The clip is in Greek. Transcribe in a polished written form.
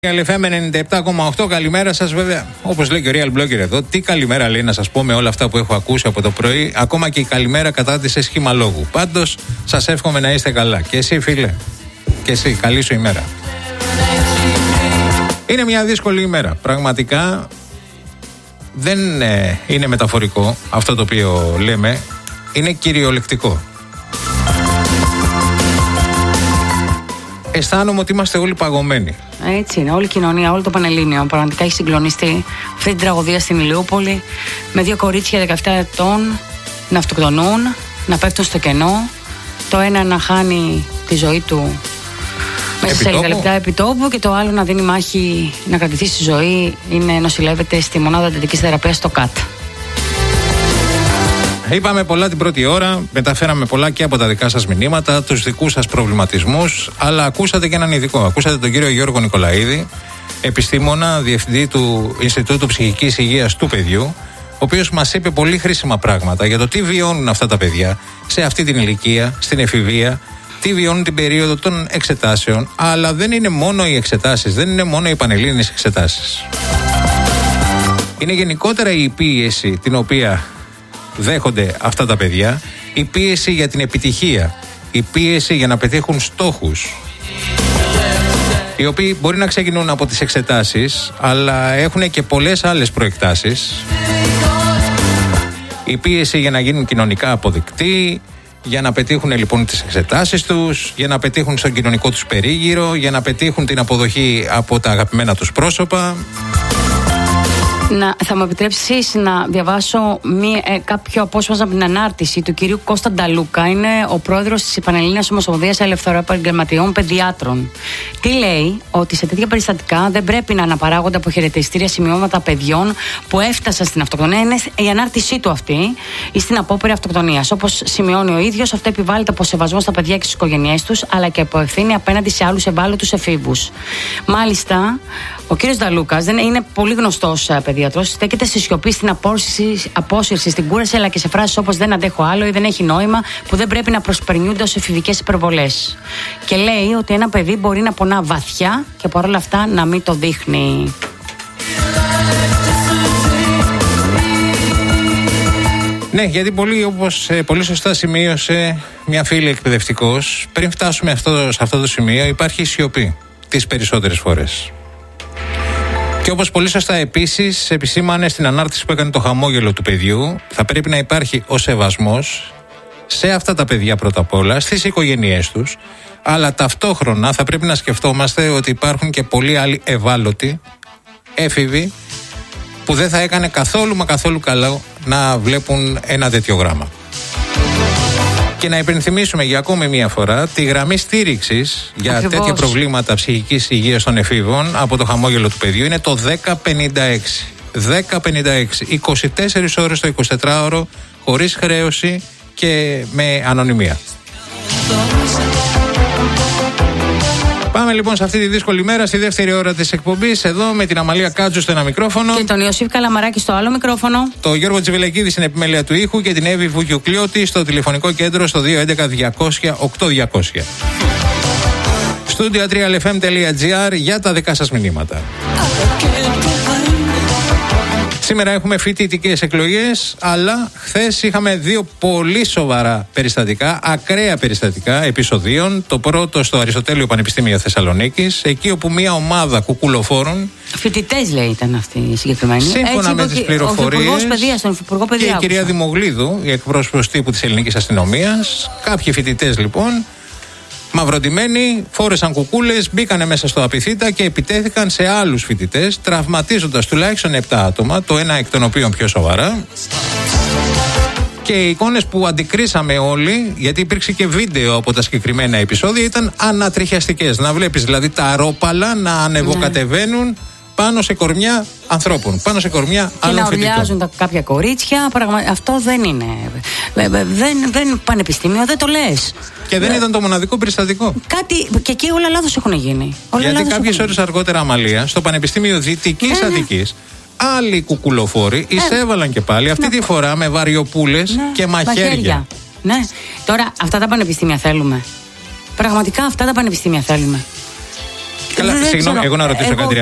FM 97,8, καλημέρα σας βέβαια. Όπως λέει και ο Real Blogger εδώ, τι καλημέρα λέει να σας πω με όλα αυτά που έχω ακούσει από το πρωί. Ακόμα και η καλημέρα κατάτησε σχήμα λόγου. Πάντως σας εύχομαι να είστε καλά. Και εσύ φίλε, και εσύ, καλή σου ημέρα. Είναι μια δύσκολη ημέρα. Πραγματικά δεν είναι μεταφορικό αυτό το οποίο λέμε. Είναι κυριολεκτικό. Αισθάνομαι ότι είμαστε όλοι παγωμένοι. Έτσι είναι, όλη η κοινωνία, όλο το Πανελλήνιο πραγματικά έχει συγκλονιστεί αυτή την τραγωδία στην Ηλιούπολη, με δύο κορίτσια 17 ετών να αυτοκτονούν, να πέφτουν στο κενό, το ένα να χάνει τη ζωή του μέσα σε λίγα λεπτά επί τόπου και το άλλο να δίνει μάχη να κρατηθεί στη ζωή, νοσηλεύεται στη μονάδα εντατικής θεραπείας στο ΚΑΤ. Είπαμε πολλά την πρώτη ώρα, μεταφέραμε πολλά και από τα δικά σας μηνύματα, τους δικούς σας προβληματισμούς, αλλά ακούσατε και έναν ειδικό. Ακούσατε τον κύριο Γιώργο Νικολαίδη, επιστήμονα, διευθυντή του Ινστιτούτου Ψυχικής Υγείας του Παιδιού, ο οποίος μας είπε πολύ χρήσιμα πράγματα για το τι βιώνουν αυτά τα παιδιά σε αυτή την ηλικία, στην εφηβεία, τι βιώνουν την περίοδο των εξετάσεων, αλλά δεν είναι μόνο οι εξετάσεις, δεν είναι μόνο οι πανελλήνιες εξετάσεις. Είναι γενικότερα η πίεση την οποία δέχονται αυτά τα παιδιά, η πίεση για την επιτυχία, η πίεση για να πετύχουν στόχους, οι οποίοι μπορεί να ξεκινούν από τις εξετάσεις, αλλά έχουν και πολλές άλλες προεκτάσεις. Η πίεση για να γίνουν κοινωνικά αποδεκτοί, για να πετύχουν λοιπόν τις εξετάσεις τους, για να πετύχουν στον κοινωνικό τους περίγυρο, για να πετύχουν την αποδοχή από τα αγαπημένα τους πρόσωπα. Θα μου επιτρέψεις να διαβάσω κάποιο απόσπασμα από την ανάρτηση του κυρίου Κώστα Νταλούκα. Είναι ο πρόεδρος της Πανελλήνιας Ομοσπονδίας Ελευθεροεπαγγελματιών Παιδιάτρων. Τι λέει? Ότι σε τέτοια περιστατικά δεν πρέπει να αναπαράγονται από χαιρετιστήρια σημειώματα παιδιών που έφτασαν στην αυτοκτονία. Είναι η ανάρτησή του αυτή ή στην απόπειρα αυτοκτονίας. Όπως σημειώνει ο ίδιος, αυτό επιβάλλεται από σεβασμό στα παιδιά και στις οικογένειές τους, αλλά και από ευθύνη απέναντι σε άλλους ευάλωτους εφήβους. Μάλιστα, ο κύριος Νταλούκας είναι πολύ γνωστός παιδίατρος, στέκεται στη σιωπή, στην απόσυρση, στην κούραση, αλλά και σε φράσεις όπως «δεν αντέχω άλλο» ή «δεν έχει νόημα», που δεν πρέπει να προσπερνιούνται ως εφηβικές υπερβολές. Και λέει ότι ένα παιδί μπορεί να πονά βαθιά και παρόλα αυτά να μην το δείχνει. Ναι, γιατί πολύ σωστά σημείωσε μια φίλη εκπαιδευτικός, πριν φτάσουμε σε αυτό το σημείο υπάρχει σιωπή τις περισσότερες φορές. Και όπως πολύ σωστά επίσης επισήμανε στην ανάρτηση που έκανε το χαμόγελο του παιδιού, θα πρέπει να υπάρχει ο σεβασμός σε αυτά τα παιδιά πρώτα απ' όλα, στις οικογένειές τους, αλλά ταυτόχρονα θα πρέπει να σκεφτόμαστε ότι υπάρχουν και πολλοί άλλοι ευάλωτοι, έφηβοι, που δεν θα έκανε καθόλου μα καθόλου καλό να βλέπουν ένα τέτοιο γράμμα. Και να υπενθυμίσουμε για ακόμη μία φορά τη γραμμή στήριξης για τέτοια προβλήματα ψυχικής υγείας των εφήβων από το χαμόγελο του παιδιού είναι το 1056. 1056. 24 ώρες το 24ωρο, χωρίς χρέωση και με ανωνυμία. Πάμε λοιπόν σε αυτή τη δύσκολη μέρα, στη δεύτερη ώρα της εκπομπής, εδώ με την Αμαλία Κάτζου στο ένα μικρόφωνο. Και τον Ιωσήφ Καλαμαράκη στο άλλο μικρόφωνο. Το Γιώργο Τσιβελεκίδη στην επιμέλεια του ήχου και την Εύη Βουγιουκλιώτη στο τηλεφωνικό κέντρο στο 211-200-8200. Studio 3lfm.gr για τα δικά σας μηνύματα. Σήμερα έχουμε φοιτητικές εκλογές, αλλά χθες είχαμε δύο πολύ σοβαρά περιστατικά, ακραία περιστατικά επεισοδίων. Το πρώτο στο Αριστοτέλειο Πανεπιστήμιο Θεσσαλονίκης, εκεί όπου μια ομάδα κουκουλοφόρων. Φοιτητές λέει ήταν αυτοί οι συγκεκριμένοι. Σύμφωνα με τις πληροφορίες. Και η κυρία Δημογλίδου, η εκπρόσωπος τύπου της ελληνικής αστυνομίας. Κάποιοι φοιτητές λοιπόν, μαυροντημένοι, φόρεσαν κουκούλες, μπήκανε μέσα στο Απιθύτα και επιτέθηκαν σε άλλους φοιτητές, τραυματίζοντας τουλάχιστον 7 άτομα, το ένα εκ των οποίων πιο σοβαρά. Και οι εικόνες που αντικρίσαμε όλοι, γιατί υπήρξε και βίντεο από τα συγκεκριμένα επεισόδια, ήταν ανατριχιαστικές. Να βλέπεις δηλαδή τα αρόπαλα να ανεβοκατεβαίνουν πάνω σε κορμιά ανθρώπων, πάνω σε κορμιά άλλων φοιτητών. Και να ουρλιάζουν κάποια κορίτσια. Αυτό δεν είναι. Δεν πανεπιστήμιο, δεν το λες. Και δεν ήταν το μοναδικό περιστατικό. Και εκεί όλα λάθος έχουν γίνει. Γιατί κάποιες ώρες αργότερα, Αμαλία, στο Πανεπιστήμιο Δυτικής Αττικής, άλλοι κουκουλοφόροι εισέβαλαν και πάλι, αυτή τη φορά με βαριοπούλες και μαχαίρια. Ναι. Τώρα αυτά τα πανεπιστήμια θέλουμε. Πραγματικά αυτά τα πανεπιστήμια θέλουμε. Καλά, συγγνώμη, εγώ να ρωτήσω κάτι.